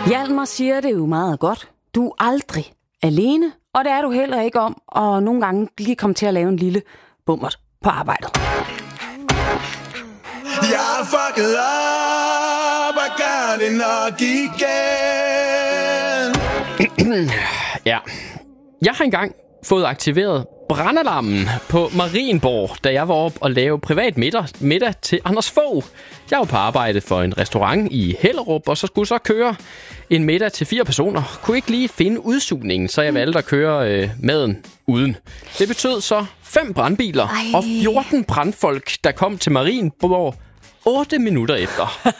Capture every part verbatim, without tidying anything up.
Hjalmar siger det jo meget godt. Du er aldrig alene, og det er du heller ikke om, og nogle gange lige komme til at lave en lille bummert på arbejdet. Jeg er fucket op og gør det nok igen. Ja. Jeg har engang fået aktiveret brandalarmen på Marienborg, da jeg var op og lave privat middag, middag til Anders Fogh. Jeg var på arbejde for en restaurant i Hellerup, og så skulle så køre en middag til fire personer. Kunne ikke lige finde udsugningen, så jeg valgte at køre øh, maden uden. Det betød så fem brandbiler Ej. og fjorten brandfolk, der kom til Marienborg otte minutter efter.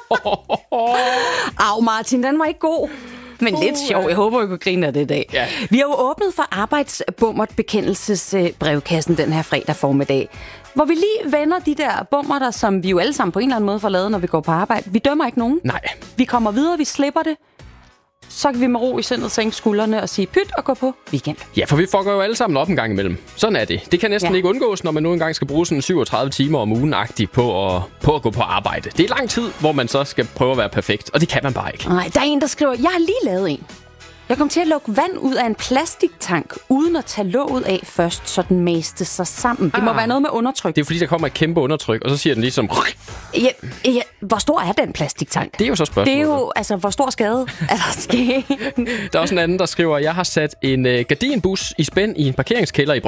Au, Martin, den var ikke god. Men lidt sjov. Jeg håber, I kunne grine af det i dag. Ja. Vi har jo åbnet for arbejdsbummertbekendelsesbrevkassen den her fredag formiddag, hvor vi lige vender de der bummerter, som vi jo alle sammen på en eller anden måde får lavet, når vi går på arbejde. Vi dømmer ikke nogen. Nej. Vi kommer videre, vi slipper det. Så kan vi med ro i sindet sænke skuldrene og sige pyt og gå på weekend. Ja, for vi fucker jo alle sammen op en gang imellem. Sådan er det. Det kan næsten ja. ikke undgås, når man nu engang skal bruge sådan syvogtredive timer om ugen-agtigt på at, på at gå på arbejde. Det er lang tid, hvor man så skal prøve at være perfekt, og det kan man bare ikke. Nej, der er en, der skriver, jeg har lige lavet en. Jeg kom til at lukke vand ud af en plastiktank, uden at tage låget af først, så den maste sig sammen. Det ah. må være noget med undertryk. Det er jo fordi, der kommer et kæmpe undertryk, og så siger den ligesom... Ja, ja, hvor stor er den plastiktank? Det er jo så spørgsmålet. Det er jo, altså, hvor stor skade er der sket? Der er også en anden, der skriver, jeg har sat en uh, gardinbus i spænd i en parkeringskælder i